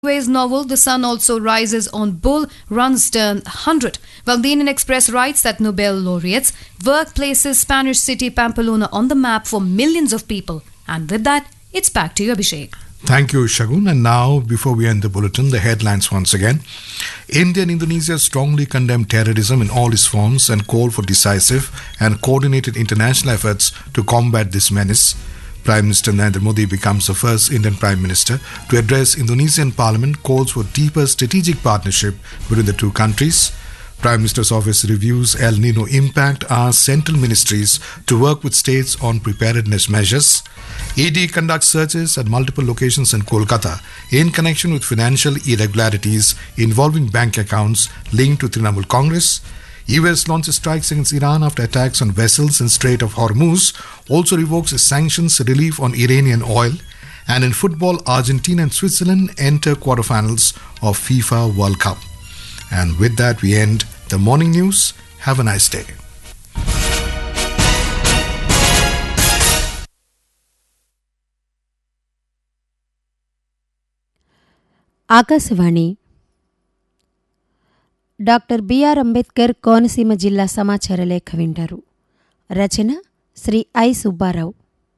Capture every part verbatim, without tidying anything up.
Hemingway's novel The Sun Also Rises on Bull Run's Turn one hundred. Well, the Indian Express writes that Nobel laureates work places Spanish city Pamplona on the map for millions of people. And with that, it's back to you, Abhishek. Thank you, Shagun. And now, before we end the bulletin, the headlines once again. India and Indonesia strongly condemn terrorism in all its forms and call for decisive and coordinated international efforts to combat this menace. Prime Minister Narendra Modi becomes the first Indian Prime Minister to address Indonesian Parliament, calls for deeper strategic partnership between the two countries. Prime Minister's office reviews El Nino impact, asks central ministries to work with states on preparedness measures. E D conducts searches at multiple locations in Kolkata in connection with financial irregularities involving bank accounts linked to Trinamool Congress. U S launches strikes against Iran after attacks on vessels in Strait of Hormuz, also revokes its sanctions relief on Iranian oil. And in football, Argentina and Switzerland enter quarterfinals of FIFA World Cup. And with that, we end the morning news. Have a nice day. Akashvani doctor BR Ambedkar Konaseema జిల్లా సమాచార లేఖ వింటారు. రచన Shri I Subbarao.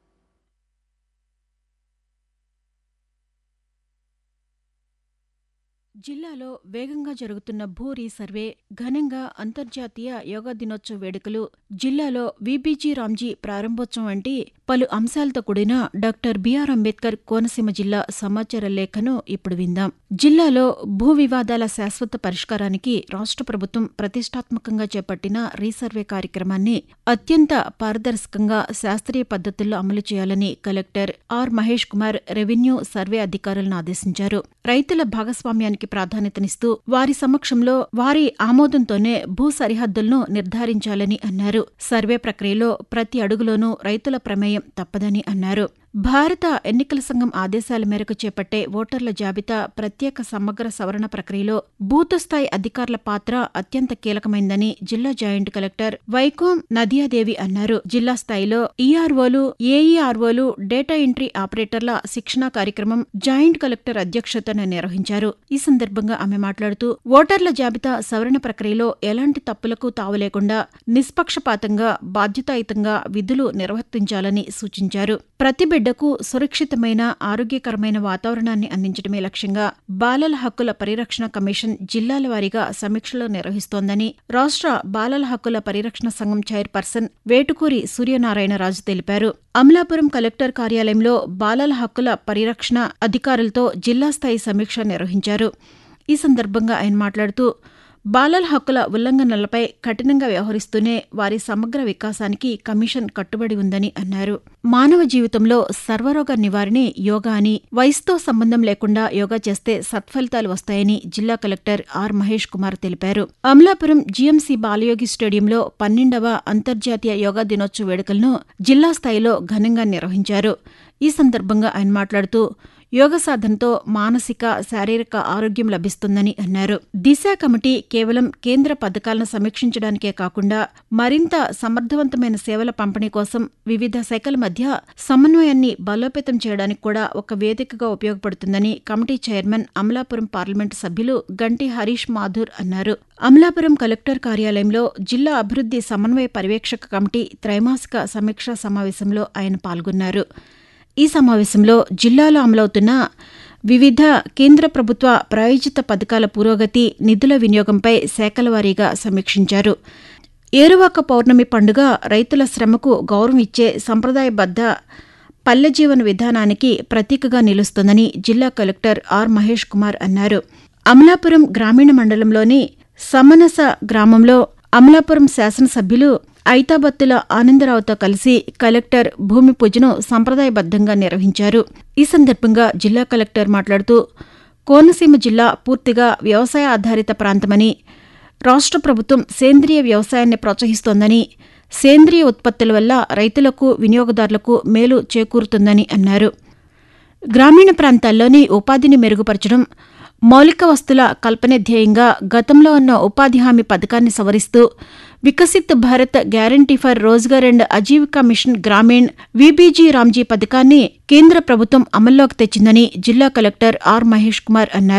జిల్లాలో వేగంగా జరుగుతున్న భూ resurvey, ఘనంగా అంతర్జాతీయ యోగా దినోత్సవ వేడుకలు, జిల్లాలో వీబీజీ రామ్జీ ప్రారంభోత్సవం వంటి పలు అంశాలతో కూడిన డాక్టర్ బిఆర్ అంబేద్కర్ కోనసీమ జిల్లా సమాచార లేఖను ఇప్పుడు విందాం. జిల్లాలో భూ వివాదాల శాశ్వత పరిష్కారానికి రాష్ట్ర ప్రభుత్వం ప్రతిష్టాత్మకంగా చేపట్టిన రీసర్వే కార్యక్రమాన్ని అత్యంత పారదర్శకంగా శాస్త్రీయ పద్ధతుల్లో అమలు చేయాలని collector R Mahesh Kumar revenue survey అధికారులను ఆదేశించారు. రైతుల భాగస్వామ్యానికి ప్రాధాన్యతనిస్తూ వారి సమక్షంలో వారి ఆమోదంతోనే భూ సరిహద్దులను నిర్ధారించాలని అన్నారు. సర్వే ప్రక్రియలో ప్రతి అడుగులోనూ రైతుల ప్రమేయం తప్పదని అన్నారు. భారత ఎన్నికల సంఘం ఆదేశాల మేరకు చేపట్టే ఓటర్ల జాబితా ప్రత్యేక సమగ్ర సవరణ ప్రక్రియలో బూతుస్థాయి అధికారుల పాత్ర అత్యంత కీలకమైందని జిల్లా జాయింట్ కలెక్టర్ వైకోం నదియాదేవి అన్నారు. జిల్లా స్థాయిలో ఈఆర్ఓలు, ఏఈఆర్ఓలు, డేటా ఎంట్రీ ఆపరేటర్ల శిక్షణా కార్యక్రమం జాయింట్ కలెక్టర్ అధ్యక్షతన నిర్వహించారు. ఈ సందర్భంగా ఆమె మాట్లాడుతూ ఓటర్ల జాబితా సవరణ ప్రక్రియలో ఎలాంటి తప్పులకు తావు లేకుండా నిష్పక్షపాతంగా, బాధ్యతాయుతంగా విధులు నిర్వర్తించాలని సూచించారు. ప్రతి బిడ్డకు సురక్షితమైన, ఆరోగ్యకరమైన వాతావరణాన్ని అందించడమే లక్ష్యంగా బాలల హక్కుల పరిరక్షణ కమిషన్ జిల్లాల వారీగా సమీక్షలు నిర్వహిస్తోందని రాష్ట్ర బాలల హక్కుల పరిరక్షణ సంఘం చైర్పర్సన్ వేటుకూరి సూర్యనారాయణరాజు తెలిపారు. అమలాపురం కలెక్టర్ కార్యాలయంలో బాలల హక్కుల పరిరక్షణ అధికారులతో జిల్లా స్థాయి సమీక్ష నిర్వహించారు. ఈ సందర్భంగా ఆయన మాట్లాడుతూ బాలల హక్కుల ఉల్లంఘనలపై కఠినంగా వ్యవహరిస్తూనే వారి సమగ్ర వికాసానికి కమిషన్ కట్టుబడి ఉందని అన్నారు. మానవ జీవితంలో సర్వరోగ నివారణే యోగా అని, వయసుతో సంబంధం లేకుండా యోగా చేస్తే సత్ఫలితాలు వస్తాయని జిల్లా కలెక్టర్ ఆర్ మహేష్ కుమార్ తెలిపారు. అమలాపురం జీఎంసీ బాలయోగి స్టేడియంలో పన్నెండవ అంతర్జాతీయ యోగా దినోత్సవ వేడుకలను జిల్లా స్థాయిలో ఘనంగా నిర్వహించారు. ఈ సందర్భంగా ఆయన మాట్లాడుతూ యోగ సాధనతో మానసిక, శారీరక ఆరోగ్యం లభిస్తుందని అన్నారు. దిశ కమిటీ కేవలం కేంద్ర పథకాలను సమీక్షించడానికే కాకుండా మరింత సమర్థవంతమైన సేవల పంపిణీ కోసం వివిధ శాఖల మధ్య సమన్వయాన్ని బలోపేతం చేయడానికి కూడా ఒక వేదికగా ఉపయోగపడుతుందని కమిటీ చైర్మన్, అమలాపురం పార్లమెంటు సభ్యులు గంటి హరీష్ మాథూర్ అన్నారు. అమలాపురం కలెక్టర్ కార్యాలయంలో జిల్లా అభివృద్ధి సమన్వయ పర్యవేక్షక కమిటీ త్రైమాసిక సమీక్షా సమావేశంలో ఆయన పాల్గొన్నారు. ఈ సమావేశంలో జిల్లాలో అమలవుతున్న వివిధ కేంద్ర ప్రభుత్వ ప్రాయోజిత పథకాల పురోగతి, నిధుల వినియోగంపై శాఖల వారీగా సమీక్షించారు. ఏరువాక పౌర్ణమి పండుగ రైతుల శ్రమకు గౌరవం ఇచ్చే సంప్రదాయబద్ధ పల్లె జీవన విధానానికి ప్రతీకగా నిలుస్తుందని జిల్లా కలెక్టర్ ఆర్ మహేష్ కుమార్ అన్నారు. అమలాపురం గ్రామీణ మండలంలోని సమనస గ్రామంలో అమలాపురం శాసనసభ్యులు ఐతాబత్తుల ఆనందరావుతో కలిసి కలెక్టర్ భూమి పూజను సంప్రదాయబద్ధంగా నిర్వహించారు. ఈ సందర్భంగా జిల్లా కలెక్టర్ మాట్లాడుతూ కోనసీమ జిల్లా పూర్తిగా వ్యవసాయ ఆధారిత ప్రాంతమని, రాష్ట్ర ప్రభుత్వం సేంద్రియ వ్యవసాయాన్ని ప్రోత్సహిస్తోందని, సేంద్రియ ఉత్పత్తుల వల్ల రైతులకు, వినియోగదారులకు మేలు చేకూరుతుందని అన్నారు. గ్రామీణ ప్రాంతాల్లోని ఉపాధిని మెరుగుపరచడం, మౌలిక వస్తుల కల్పనే ధ్యేయంగా గతంలో ఉన్న ఉపాధి హామీ పథకాన్ని సవరిస్తూ Viksit Bharat guarantee for Rozgar and Ajeevika machine Grameen VBG Ramji పథకాన్ని కేంద్ర ప్రభుత్వం అమల్లోకి తెచ్చిందని జిల్లా కలెక్టర్ ఆర్ మహేష్ కుమార్ అన్నారు.